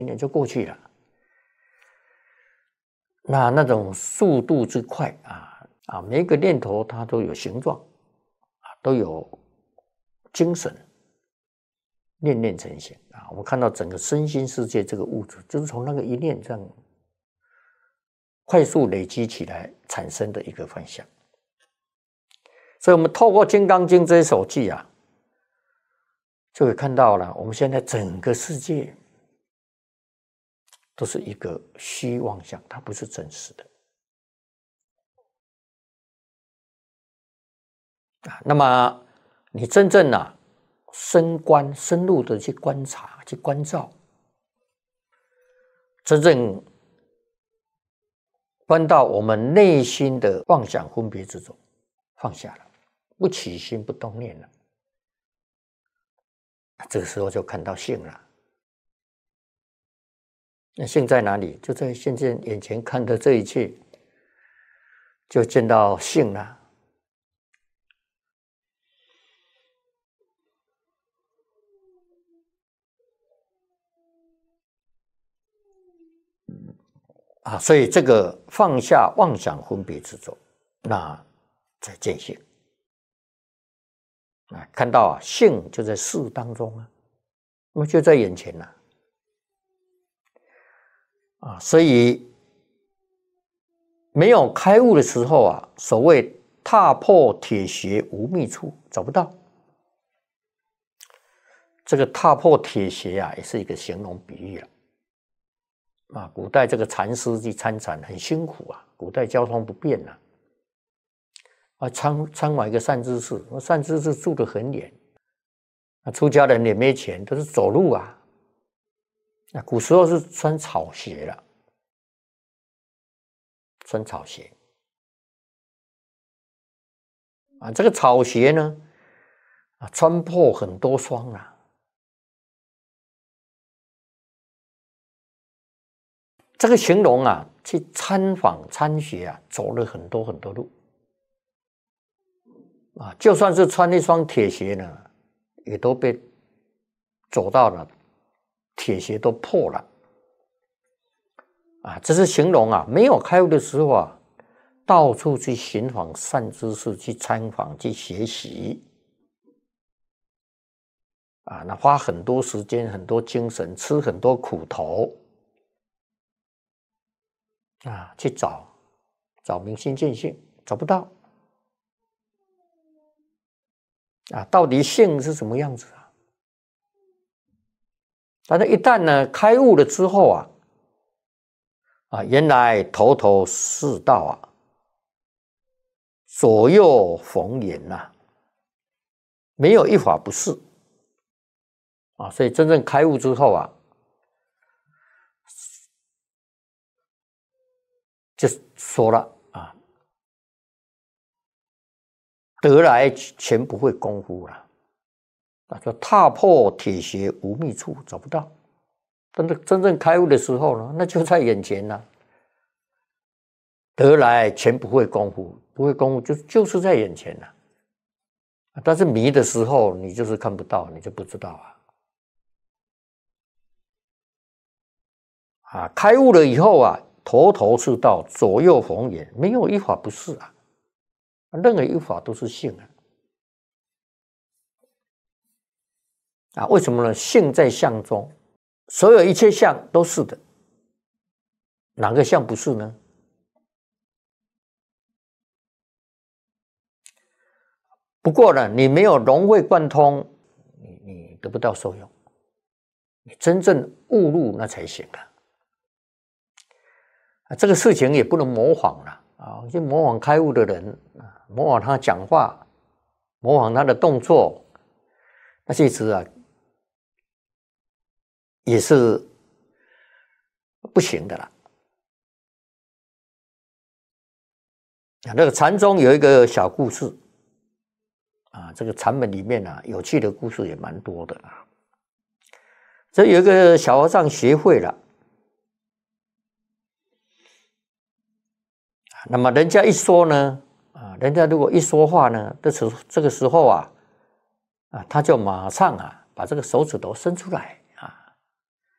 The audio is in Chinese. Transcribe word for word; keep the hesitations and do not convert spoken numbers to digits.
一年就过去了。那那种速度之快啊啊，每一个念头它都有形状啊，都有精神，念念成形啊。我们看到整个身心世界这个物质，就是从那个一念这样快速累积起来产生的一个幻象。所以我们透过《金刚经》这一首偈啊，就会看到了我们现在整个世界都是一个虚妄象，它不是真实的啊。那么你真正啊深观、深入的去观察、去关照，真正关到我们内心的妄想分别之中，放下了，不起心不动念了，这个时候就看到性了。那性在哪里？就在现在眼前看的这一切，就见到性了。啊，所以这个放下妄想分别之中，那在见性啊，看到啊，性就在事当中啊，那么就在眼前了啊。所以没有开悟的时候啊，所谓踏破铁鞋无觅处，找不到。这个踏破铁鞋啊，也是一个形容比喻了。啊，古代这个禅师去参禅很辛苦啊，古代交通不便啊，啊参参访一个善知识，善知识住得很远，啊出家人也没钱，都是走路啊。那古时候是穿草鞋了，穿草鞋啊，这个草鞋呢，啊穿破很多双啊。这个形容啊，去参访参学啊，走了很多很多路啊，就算是穿一双铁鞋呢，也都被走到了，铁鞋都破了啊。这是形容啊，没有开悟的时候啊，到处去寻访善知识，去参访，去学习啊，那花很多时间、很多精神，吃很多苦头。啊，去找找明心见性，找不到啊，到底性是什么样子啊？但是一旦呢开悟了之后啊，啊，原来头头是道啊，左右逢源呐、啊，没有一法不是啊，所以真正开悟之后啊，就说了啊，得来全不会功夫了。啊，说踏破铁鞋无觅处，找不到。但是真正开悟的时候呢，那就在眼前了。得来全不会功夫，不会功夫就就是在眼前了。但是迷的时候，你就是看不到，你就不知道啊。啊，开悟了以后啊，头头是道，左右逢源，没有一法不是啊，任何一法都是性啊。啊，为什么呢？性在相中，所有一切相都是的，哪个相不是呢？不过呢，你没有融会贯通，你你得不到受用。你真正悟入那才行啊！啊，这个事情也不能模仿了啊！就模仿开悟的人啊，模仿他讲话，模仿他的动作，那其实啊也是不行的啦。啊，那个禅宗有一个小故事啊，这个禅门里面啊，有趣的故事也蛮多的啊。这有一个小和尚学会了，那么人家一说呢，啊，人家如果一说话呢，这时这个时候啊，啊，他就马上啊把这个手指头伸出来，